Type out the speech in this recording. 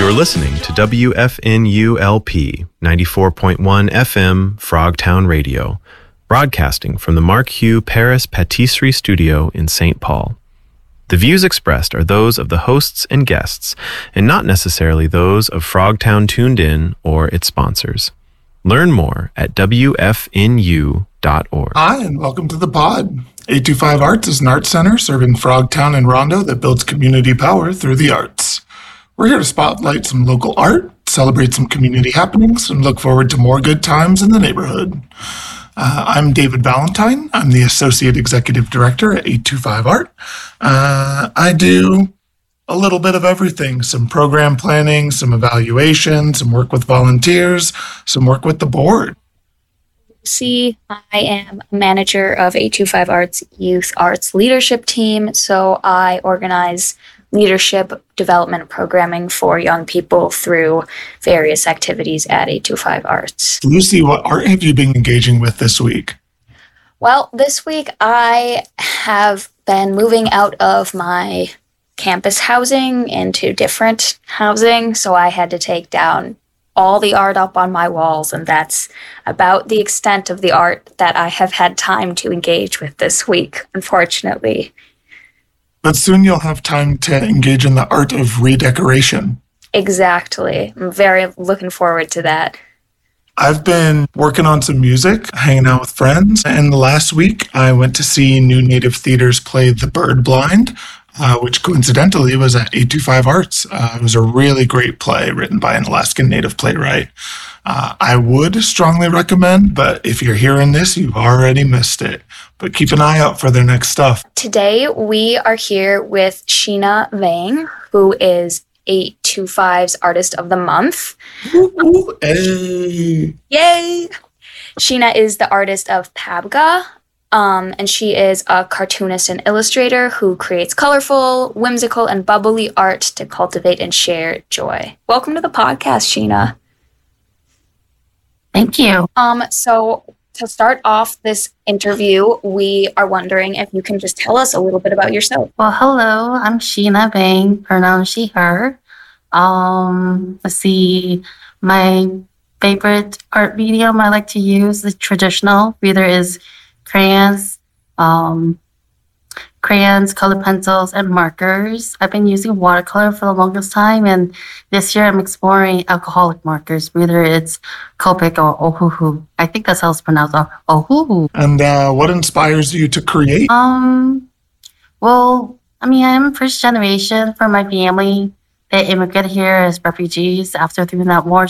You're listening to WFNULP 94.1 FM Frogtown Radio, broadcasting from the Mark Hugh Paris Patisserie Studio in St. Paul. The views expressed are those of the hosts and guests, and not necessarily those of Frogtown Tuned In or its sponsors. Learn more at WFNU.org. Hi, and welcome to the pod. 825 Arts is an art center serving Frogtown and Rondo that builds community power through the arts. We're here to spotlight some local art, celebrate some community happenings, and look forward to more good times in the neighborhood. I'm David Valentine. I'm the Associate Executive Director at 825 Art. I do a little bit of everything, some program planning, some evaluation, some work with volunteers, some work with the board. I am a manager of 825 Arts Youth Arts Leadership Team, so I organize leadership development programming for young people through various activities at 825 Arts. Lucy, what art have you been engaging with this week? Well, this week I have been moving out of my campus housing into different housing, so I had to take down all the art up on my walls, and that's about the extent of the art that I have had time to engage with this week, unfortunately. But soon you'll have time to engage in the art of redecoration. Exactly. I'm very looking forward to that. I've been working on some music, hanging out with friends, and last week I went to see New Native Theater's play The Bird Blind, which coincidentally was at 825 Arts. It was a really great play written by an Alaskan Native playwright. I would strongly recommend, but if you're hearing this, you've already missed it. But keep an eye out for their next stuff. Today, we are here with Sheena Vang, who is 825's Artist of the Month. Ooh, hey. Yay! Sheena is the artist of Pabga, and she is a cartoonist and illustrator who creates colorful, whimsical, and bubbly art to cultivate and share joy. Welcome to the podcast, Sheena. Thank you. So to start off this interview, we are wondering if you can just tell us a little bit about yourself. Well, hello, I'm Sheena Vang, pronouns she, her. Let's see, my favorite art medium I like to use is traditional. Either is crayons, colored pencils, and markers. I've been using watercolor for the longest time, and this year I'm exploring alcoholic markers, whether it's Copic or Ohuhu. I think that's how it's pronounced, Ohuhu. And what inspires you to create? Well, I'm first generation from my family. They immigrated here as refugees after the Vietnam War,